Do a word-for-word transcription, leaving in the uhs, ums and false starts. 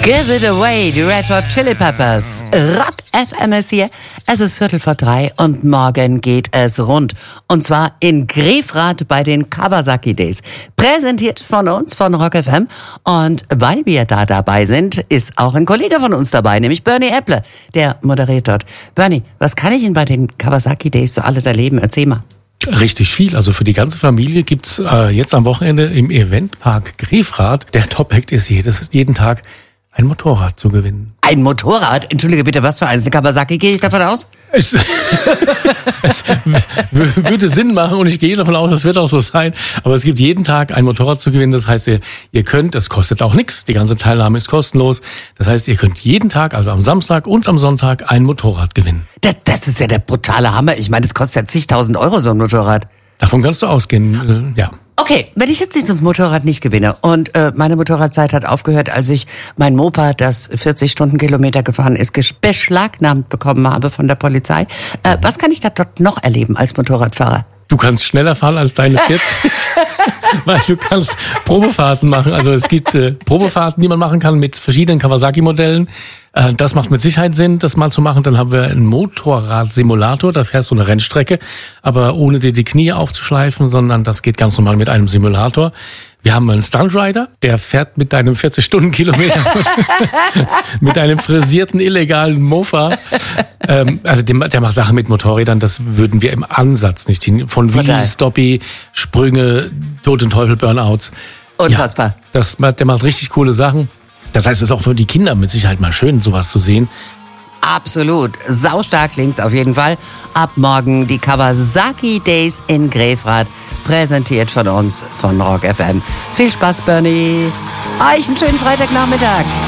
Give it away, die Red Hot Chili Peppers. Rock F M ist hier. Es ist Viertel vor drei und morgen geht es rund. Und zwar in Grefrath bei den Kawasaki Days. Präsentiert von uns, von Rock F M. Und weil wir da dabei sind, ist auch ein Kollege von uns dabei, nämlich Bernie Epple. Der moderiert dort. Bernie, was kann ich denn bei den Kawasaki Days so alles erleben? Erzähl mal. Richtig viel. Also für die ganze Familie gibt's äh, jetzt am Wochenende im Eventpark Grefrath. Der Top-Act ist jedes, jeden Tag ein Motorrad zu gewinnen. Ein Motorrad? Entschuldige bitte, was für eins? Eine Kawasaki, gehe ich davon aus? Es, es w- würde Sinn machen und ich gehe davon aus, das wird auch so sein. Aber es gibt jeden Tag ein Motorrad zu gewinnen. Das heißt, ihr, ihr könnt, es kostet auch nichts. Die ganze Teilnahme ist kostenlos. Das heißt, ihr könnt jeden Tag, also am Samstag und am Sonntag, ein Motorrad gewinnen. Das, das ist ja der brutale Hammer. Ich meine, das kostet ja zigtausend Euro, so ein Motorrad. Davon kannst du ausgehen, äh, ja. Okay, wenn ich jetzt dieses Motorrad nicht gewinne und äh, meine Motorradzeit hat aufgehört, als ich mein Moped, das vierzig Stundenkilometer gefahren ist, ges- beschlagnahmt bekommen habe von der Polizei, äh, was kann ich da dort noch erleben als Motorradfahrer? Du kannst schneller fahren als deine vierzig, weil du kannst Probefahrten machen. Also es gibt äh, Probefahrten, die man machen kann mit verschiedenen Kawasaki-Modellen. Äh, das macht mit Sicherheit Sinn, das mal zu machen. Dann haben wir einen Motorradsimulator, da fährst du eine Rennstrecke, aber ohne dir die Knie aufzuschleifen, sondern das geht ganz normal mit einem Simulator. Wir haben einen Stuntrider, der fährt mit deinem vierzig Stundenkilometer mit einem frisierten, illegalen Mofa. Ähm, also der, der macht Sachen mit Motorrädern, das würden wir im Ansatz nicht hin. Von Wheelie, Stoppie, Sprünge, Tod und Teufel, Burnouts. Unfassbar. Ja, das, der macht richtig coole Sachen. Das heißt, es ist auch für die Kinder mit Sicherheit mal schön, sowas zu sehen. Absolut. Saustark links auf jeden Fall. Ab morgen die Kawasaki Days in Grefrath. Präsentiert von uns, von Rock F M. Viel Spaß, Bernie. Euch einen schönen Freitagnachmittag.